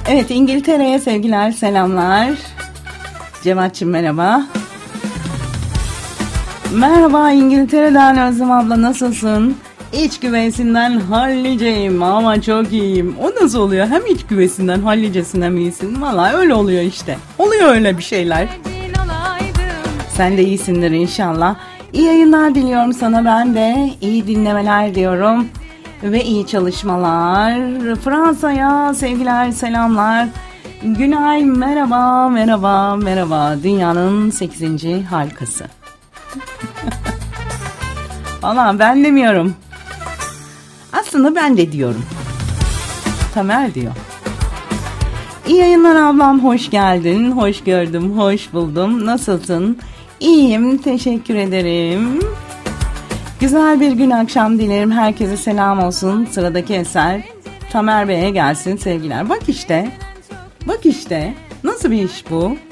Evet, İngiltere'ye sevgiler, selamlar. Cevat'cığım merhaba. Merhaba İngiltere'den Özlem abla, nasılsın? İç güveysinden halliceyim ama çok iyiyim. O nasıl oluyor? Hem iç güveysinden hallicesinden mi iyisin? Valla öyle oluyor işte. Oluyor öyle bir şeyler. Sen de iyisindir inşallah. İyi yayınlar diliyorum sana ben de. İyi dinlemeler diyorum. Ve iyi çalışmalar. Fransa'ya sevgiler, selamlar. Günay, merhaba, merhaba, merhaba. Dünyanın 8. harikası. Valla ben demiyorum. Aslında ben de diyorum. Tamer diyor. İyi yayınlar ablam, hoş geldin. Hoş gördüm, hoş buldum. Nasılsın? İyiyim, teşekkür ederim. Güzel bir gün, akşam dilerim. Herkese selam olsun. Sıradaki eser Tamer Bey'e gelsin sevgiler. Bak işte. Bak işte. Nasıl bir iş bu?